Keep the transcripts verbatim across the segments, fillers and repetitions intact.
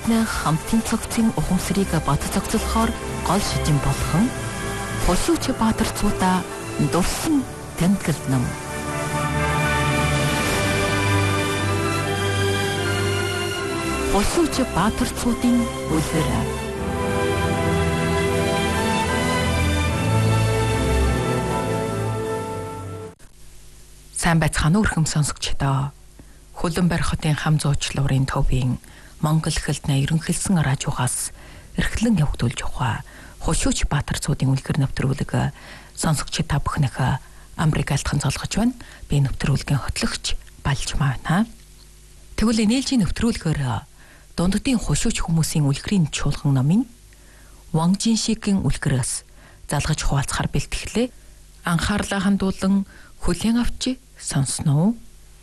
бидний хамтын цогцын ухамсарыг бод цогцлохоор гол шижин болгон хошууч баатарцуудаа дурсан тэмдэглэл нам. Хошууч баатарцуудын үлгэр. Сайн байцгаана уу өрхөм сонсогчдоо. Хөлбөмбөр хотын хам зуучлуурын төвийн Монгол хэлний ерөнхийлсэн радиогоос эрхлэн явагдуулж байгаа Хошууч баатарцуудын үлгэр нэвтрүүлэг сонсогчид та бүхнийх Америк алтхан золгож байна. Би нэвтрүүлгийн хотлогч Балж байна. Тэгвэл нээлжийн нэвтрүүлгээр дунддын хошууч хүмүүсийн үлгэрийн чуулган номын Ванг Жиншигийн үлгэрээс залгаж хуваалцахаар бэлтгэлээ. Анхаарлаа хандуулан хүлээн авч сонсноо.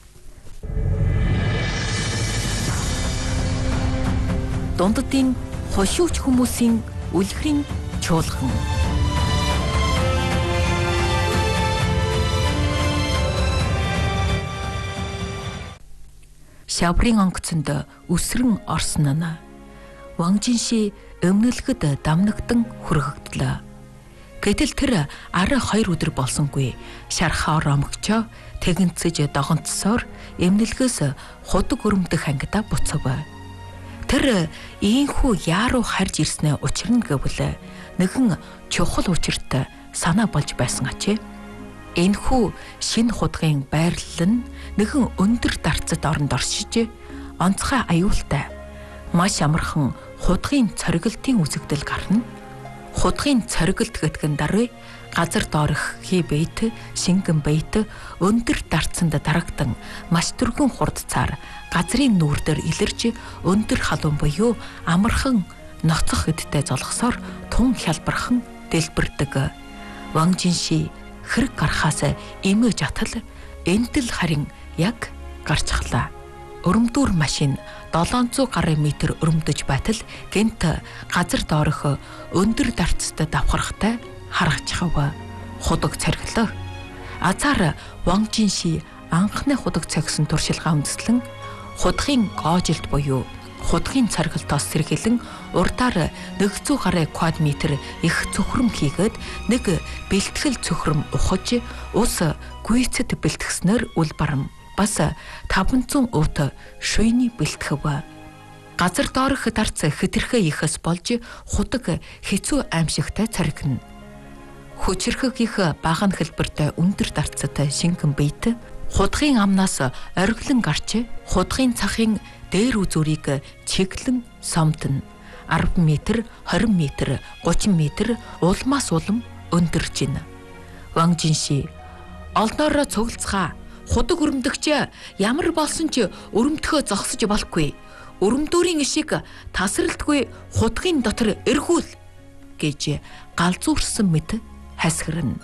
Дунддын хошууч хүмүүсийн үлгэрийн чуулган. Шаврын онгоцонд өсрөн орсон нь Ванг Жинши өмнөлгөд дамнагдан хүргэгдлээ. Гэтэл тэр арай хоёр өдөр болсонгүй шархаар омгчоо тэгэнцэж догонцсоор эмнэлгээс худаг өрөмдөх ангидаа буцав. Тэр ийхүү яаруу харж ирснээ учрна гэвэл нэгэн чухал учирт санаа болж байсан ачээ. Энэхүү шинэ худгын байрлал нь нэгэн өндөр дарцад оронд оршиж онцгой аюултай маш амархан худгын цоргилтын үзэгдэл гарна. Худгын цоргилт гэдгэн даруй газар доорх хий бэйт, шингэн бэйт өндөр дарцанд дарагдан маш түргэн хурдцаар газрын нүүрдэр илэрж өндөр халуун буюу амархан ноцох эдтэй золгосоор тун хялбархан дэлбэрдэг. Ванг Жинши хэрэг гарахаас эмээж атал энтэл харин яг гарчглаа. Өрөмдүүр машин долоон зуун гаруй метр өрөмдөж байтал гэнт газар доорх өндөр дарцад давхархтай харагчхав. Худаг царглаа. Азар Ванг Жинши анхны худаг цагсан туршилгаа үндэслэн худгын гоожилт буюу худгын царгилтоос сэргэлэн урдаар нэг зуун гаруй квадрат метр их цөхрөм хийгээд нэг бэлтгэл цөхрөм ухаж ус гүйцэд бэлтгэснээр үл барам бас таван зуун уут шүйний бэлтгэв. Газар доорх дарц хэтэрхээ ихс болж худаг хэцүү аимшигтай царгина. Хүчрхэг их баган хэлбэртэй өндөр дарцад шингэн бэйт худгын амнаас оргилон гарч худгын цахын дээр үзүүрийг чиглэн сомдно. арван метр, хорин метр, гучин метр улмаас улам өндөрж байна. Ванг Жинши олноороо цуглацгаа худаг өрөмдөгч ямар болсон ч өрөмдөхөө зогсож болохгүй. Өрөмдүүрийн ишиг тасралтгүй худгын дотор эргүүл гэж галзуурсан мэт хасгирна.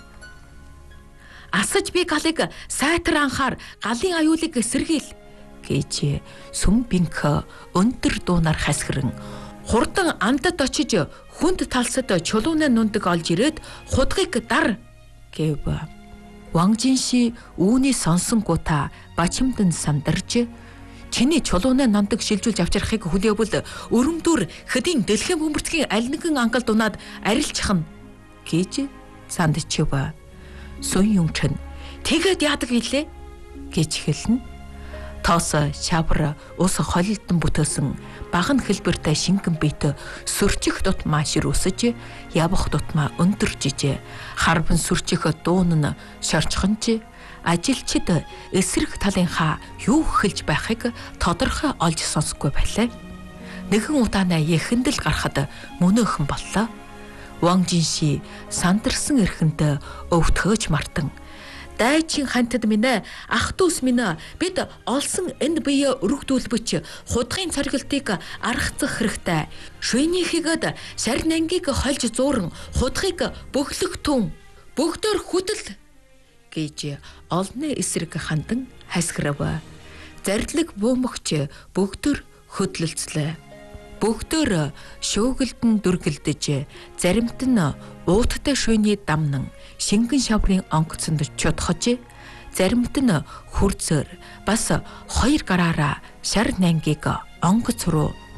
Асаж би галыг сайтар анхаар галын аюулыг сэргийл гэж сүм бинх өндөр дуунаар хасгирэн хурдан амдад очиж хүнд талсад чулууны нундаг олж ирээд худгыг дар гэв. Ванг Жинши үүний сонсонгуудаа бачимдан сандарч чиний чулууны нундаг шилжүүлж авчрахыг хүлээвэл өрөмдүр хэдийн дэлхийн бөмбөрцгийн аль нэгэн ангал дунаад арилчихна гэж сандчив. Сун Юнчэн тэгээд яадаг хэлээ гэж хэлнэ. Тоос шавар ус холилдон бүтээсэн баган хэлбэртэй шингэн бэйт сөрчих дутмаа ширүүсэж явах дутмаа өндөржиж харбан сүрчих дуун нь шорчхонч ажилчид эсрэг талынхаа юу хэлж байхыг тодорхой олж сонсохгүй байлаа. Нэгэн удаанаа яхэндэл гарахад мөнөөхөн боллоо. Ванг Жинши сандарсан эрхэнд өвтгөөж мартан дайчин хантад минь ах дүүс минь бид олсон энд бие өргөдүүлбэч худгын цоргилтыг аргацах хэрэгтэй. Шүйнийхийгэд сарин ангийг хольж зууран худгыг бөглөх түн бөгдөр хөтөл гэж олны эсрэг хандан хасгирав. Зардлаг бөмбөгч бөгдөр хөдлөлцлээ. Бөгдөр шуугилдэн дүргэлдэж заримт нь ууттай шүйний дамнан шингэн шаврын онгоцонд чудхож заримт нь хурцээр бас хоёр гараараа шар нангийг онгоц руу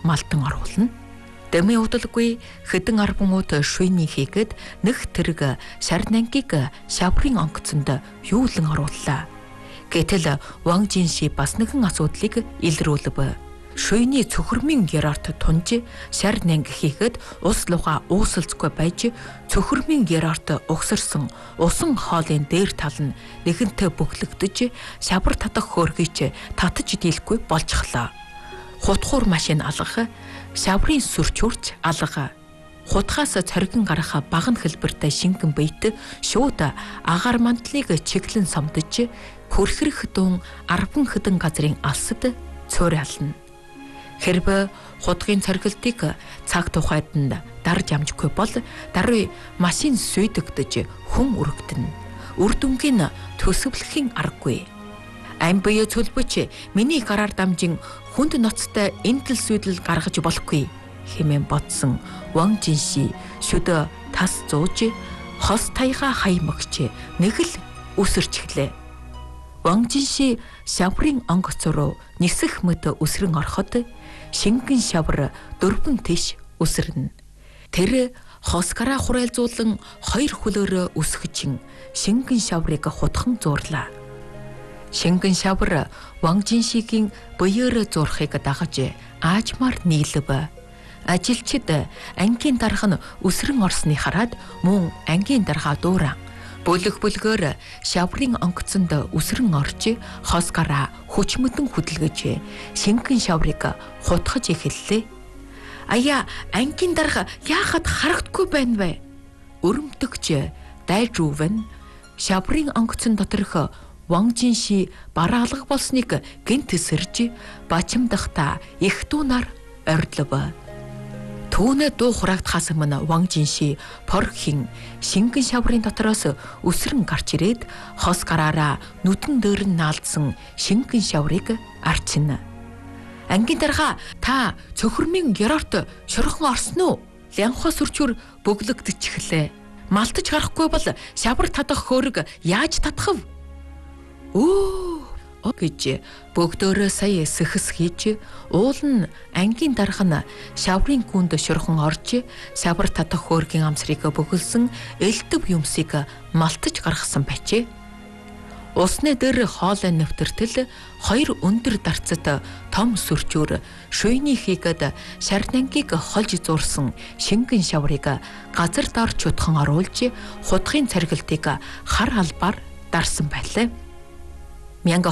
малдан оруулна. Дэмий удалгүй хэдэн арбангууд шүйний хийгээд нэг тэрэг шарнангийг шаврын онгоцонд юулан орууллаа. Гэтэл Ван Жинши бас нэгэн асуудлыг илрүүлв. Шүйний цөхөрмийн герарт тунж шар нанги хийхэд ус луга уусалцгүй байж цөхөрмийн герарт угсарсан усан хоолын дээр тал нь нэгэнтээ бөглөгдөж шавар татах хөөргийч татаж дийлэхгүй болчихлоо. Хутгуур машин алгах, шаврын сүрчүрч алга. Хутгаас цоргин гарах баган хэлбэртэй шингэн биет шууд агаар мантлыг чиглэн сомдож хөрхрөх дун арбан хэдэн газрын алсад цөөрөлнө. Хэрвээ хутгийн цоргилтыг цаг тухайд нь дарж амжихгүй бол даруй машин сүйдэгдэж хүн өргөдөнө. Үр дүнгийн төсөвлөхийн аргагүй. Ам буюу цөлбөч миний гараар дамжин хүнд ноцтой энтэл сүйдэл гаргаж болохгүй хэмээн бодсон Ван Жинши шүдэ тас зууж хос таяга хаймагч нэг л үсэрчглээ. Ван Жинши шаврын онгоц руу нисэх мэт үсрэн ороход шингэн шавар дөрвөн тийш үсэрнэ. Тэр хосгараа хураалзуулан хоёр хөлөөрөө үсгэж шингэн шаврыг хутхан зуурлаа. Шингэн шавар Ван Жиншигийн буяар зурхыг дагаж аажмаар нийлв. Ажилчид ангийн дарга нь үсрэн орсны хараад мөн ангийн дарга дууран бүлэг бүлгээр шаврын онгоцонд үсрэн орж хосгараа хүчмэдэн хөдөлгөж шингэн шаврыг хутгаж эхэллээ. Аяа, ангийн дарга яахад харагдахгүй байна вэ? Өрөмтөгч дайжувэн шаврын онгоцон доторх Ван Жинши бараалга болсныг гэнт эсэрж бачимдахта их дунаар ордлоо. Түүнээ дуу хураагдахаас өмнө Ван Жинши порхин шингэн шаврын дотроос үсрэн гарч ирээд хос гараараа нүдэн дээр нь наалдсан шингэн шаврыг арчина. Ангийн дарга та цөхөрмийн герорт шорхон орсон уу? Лянхаа сүрчүр бөглөгдөчихлээ. Малтаж гарахгүй бол шавар татах хөөрг яаж татах вэ? Оо гэж бөгдөөрөө сая сэхэс хийж уул нь ангийн дарга нь шаврын гүнд шурхан орж шавар татах хөөргийн амсрыг бөглсөн элдв юмсыг малтаж гаргасан байжээ. Усны дээр хоолой нэвтэртэл хоёр өндөр дарцад том сүрчүүр шүйний хийгээд шарнангийг холж зуурсан шингэн шаврыг газар дор чутхан оруулж хутгын царгилтыг хар албаар дарсан байлаа.